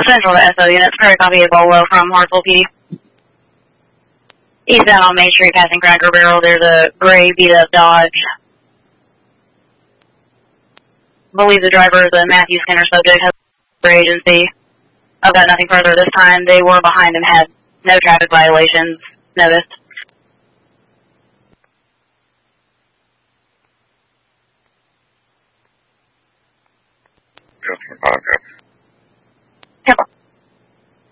Central to SO units, very copy of Bolo from Hartsville PD. Eastbound on Main Street, passing Cracker Barrel, there's a gray beat-up Dodge. Believe the driver is a Matthew Skinner subject, has for agency. I've got nothing further this time. They were behind him, had no traffic violations noticed. Customer 5,